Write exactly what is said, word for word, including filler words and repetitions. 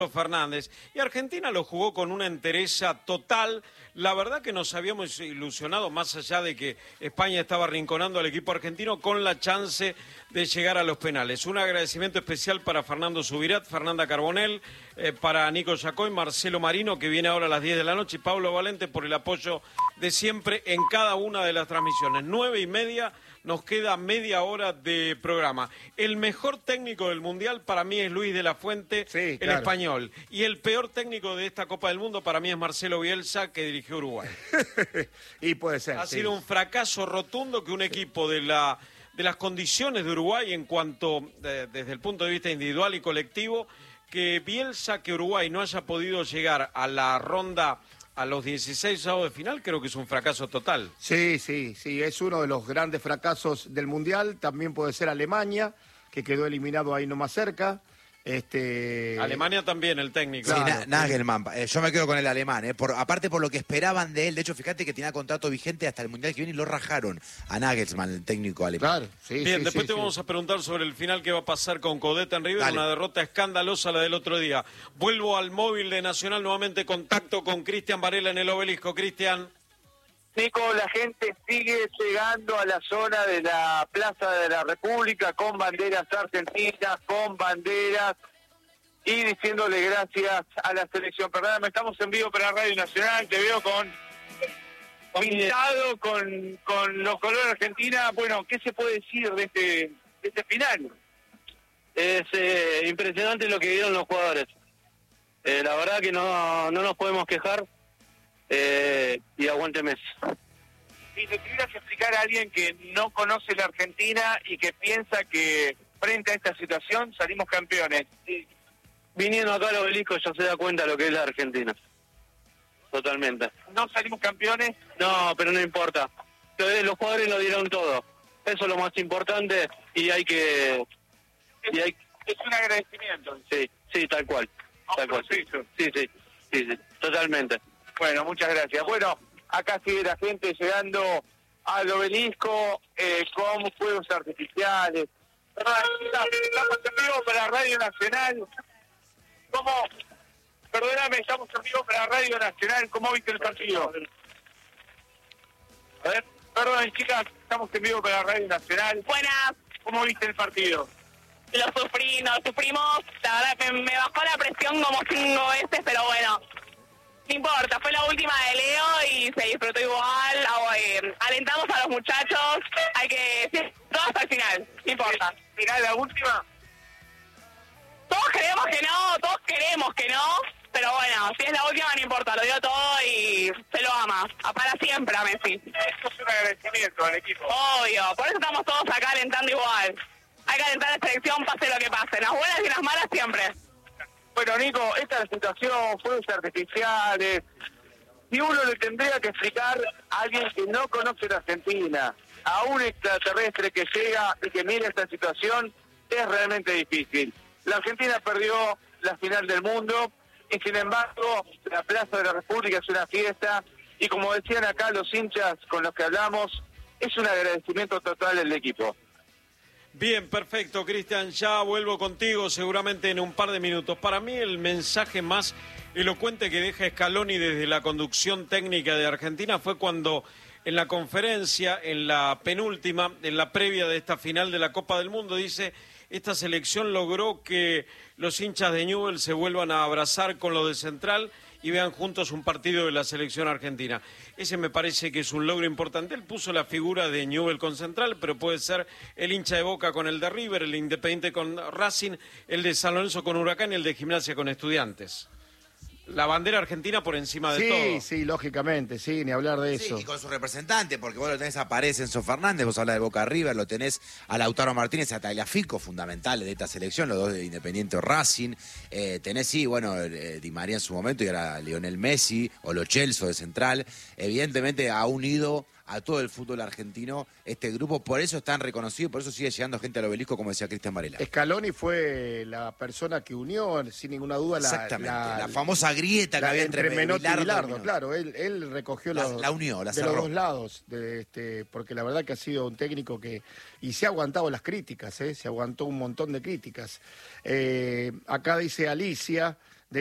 Fernández, y Argentina lo jugó con una entereza total. La verdad que nos habíamos ilusionado, más allá de que España estaba arrinconando al equipo argentino, con la chance de llegar a los penales. Un agradecimiento especial para Fernando Subirat, Fernanda Carbonell, eh, para Nico Yacoy, Marcelo Marino, que viene ahora a las diez de la noche, y Pablo Valente por el apoyo de siempre en cada una de las transmisiones. Nueve y media, nos queda media hora de programa. El mejor técnico del Mundial para mí es Luis de la Fuente, sí, el claro. español. Y el peor técnico de esta Copa del Mundo para mí es Marcelo Bielsa, que dirigió Uruguay. Y puede ser. Ha sí. sido un fracaso rotundo que un equipo de la de las condiciones de Uruguay en cuanto, eh, desde el punto de vista individual y colectivo, que Bielsa, que Uruguay no haya podido llegar a la ronda, a los dieciséis avos de final, creo que es un fracaso total. Sí, sí, sí, es uno de los grandes fracasos del Mundial. También puede ser Alemania, que quedó eliminado ahí nomás cerca. Este... Alemania también, el técnico. Sí, Claro, Na- Nagelman, eh, yo me quedo con el alemán, eh, por, aparte por lo que esperaban de él. De hecho, fíjate que tenía contrato vigente hasta el Mundial que viene y lo rajaron a Nagelsmann, el técnico alemán. Claro, sí, Bien, sí, después sí, te sí. vamos a preguntar sobre el final que va a pasar con Coudet en River, Dale. una derrota escandalosa la del otro día. Vuelvo al móvil de Nacional, nuevamente contacto con Cristian Varela en el Obelisco. Cristian. Nico, la gente sigue llegando a la zona de la Plaza de la República con banderas argentinas, con banderas y diciéndole gracias a la selección. Perdóname, estamos en vivo para Radio Nacional, te veo con pintado con, con los colores de Argentina. Bueno, ¿qué se puede decir de este, de este final? Es eh, impresionante lo que dieron los jugadores. Eh, la verdad que no, no nos podemos quejar. Eh, y aguante Messi. Si le tuvieras que explicar a alguien que no conoce la Argentina y que piensa que frente a esta situación salimos campeones, ¿sí? Viniendo acá al Obelisco ya se da cuenta lo que es la Argentina. Totalmente. ¿No salimos campeones? No, pero no importa. Los los jugadores lo dieron todo. Eso es lo más importante y hay que... Es, y hay, es un agradecimiento. sí, sí, tal cual. Tal cual. Sí, sí, sí, sí, sí, totalmente. Bueno, muchas gracias. Bueno, acá sigue la gente llegando al Obelisco eh, con fuegos artificiales. Perdón, estamos en vivo para Radio Nacional. ¿Cómo? Perdóname, estamos en vivo para Radio Nacional. ¿Cómo viste el partido? A ver, perdón, chicas, estamos en vivo para Radio Nacional. Buenas, ¿Cómo viste el partido? lo sufrí, nos sufrimos, la verdad que me bajó la presión como cinco veces, pero bueno, no importa, fue la última de Leo y se disfrutó igual. Ah, eh, alentamos a los muchachos, hay que sí, todo hasta el final, no importa. ¿Final la última? Todos queremos que no, todos queremos que no, pero bueno, si es la última no importa, lo dio todo y se lo ama, a para siempre a Messi. Esto es un agradecimiento al equipo. Obvio, por eso estamos todos acá alentando igual. Hay que alentar a la selección, pase lo que pase, las buenas y las malas siempre. Bueno, Nico, esta es la situación, fuegos artificiales. Si uno le tendría que explicar a alguien que no conoce la Argentina, a un extraterrestre que llega y que mira esta situación, es realmente difícil. La Argentina perdió la final del mundo y sin embargo la Plaza de la República es una fiesta y como decían acá los hinchas con los que hablamos, es un agradecimiento total del equipo. Bien, perfecto, Cristian, ya vuelvo contigo seguramente en un par de minutos. Para mí el mensaje más elocuente que deja Scaloni desde la conducción técnica de Argentina fue cuando en la conferencia, en la penúltima, en la previa de esta final de la Copa del Mundo, dice: esta selección logró que los hinchas de Newell's se vuelvan a abrazar con los de Central y vean juntos un partido de la selección argentina. Ese me parece que es un logro importante. Él puso la figura de Newell's con Central, pero puede ser el hincha de Boca con el de River, el Independiente con Racing, el de San Lorenzo con Huracán y el de Gimnasia con Estudiantes. La bandera argentina por encima de sí, todo. Sí, sí, lógicamente, sí, ni hablar de Sí, eso. y con su representante, porque vos lo tenés a Paredes, Enzo Fernández, vos hablas de Boca River, lo tenés a Lautaro Martínez, a Tagliafico, fundamentales de esta selección, los dos de Independiente Racing. Eh, tenés, sí, bueno, eh, Di María en su momento y ahora Lionel Messi, o Lo Celso de Central. Evidentemente ha unido a todo el fútbol argentino este grupo, por eso es tan reconocido, por eso sigue llegando gente al Obelisco, como decía Cristian Varela. Scaloni fue la persona que unió, sin ninguna duda, la, Exactamente, la, la famosa grieta que la, había entre entre Menotti y Bilardo Bilardo, Menotti. claro, él, él recogió La- los, la unió, la de los cerró. dos lados, de este, porque la verdad que ha sido un técnico que, y se ha aguantado las críticas, ¿eh? Se aguantó un montón de críticas. Eh, acá dice Alicia,